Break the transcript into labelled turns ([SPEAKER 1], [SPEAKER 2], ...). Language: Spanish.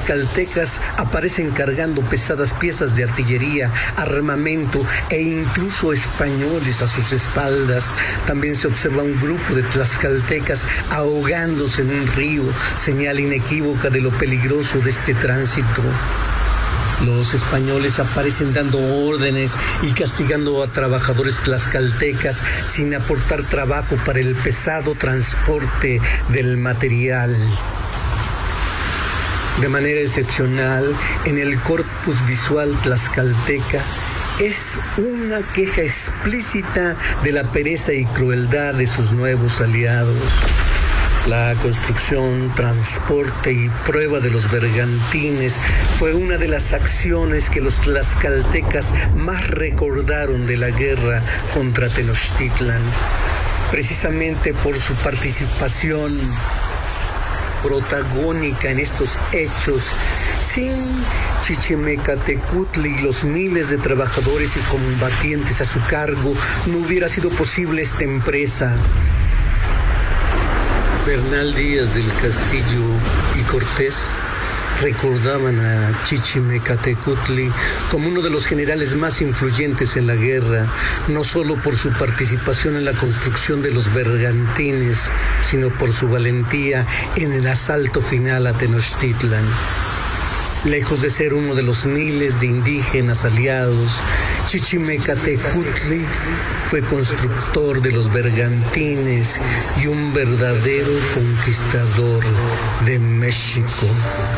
[SPEAKER 1] tlaxcaltecas aparecen cargando pesadas piezas de artillería, armamento e incluso españoles a sus espaldas. También se observa un grupo de tlaxcaltecas ahogándose en un río, señal inequívoca de lo peligroso de este tránsito. Los españoles aparecen dando órdenes y castigando a trabajadores tlaxcaltecas sin aportar trabajo para el pesado transporte del material. De manera excepcional, en el corpus visual tlaxcalteca es una queja explícita de la pereza y crueldad de sus nuevos aliados. La construcción, transporte y prueba de los bergantines fue una de las acciones que los tlaxcaltecas más recordaron de la guerra contra Tenochtitlan. Precisamente por su participación protagónica en estos hechos, sin Chichimecatecutli y los miles de trabajadores y combatientes a su cargo, no hubiera sido posible esta empresa. Bernal Díaz del Castillo y Cortés recordaban a Chichimecatecutli como uno de los generales más influyentes en la guerra, no solo por su participación en la construcción de los bergantines, sino por su valentía en el asalto final a Tenochtitlan. Lejos de ser uno de los miles de indígenas aliados, Chichimecatecutli fue constructor de los bergantines y un verdadero conquistador de México.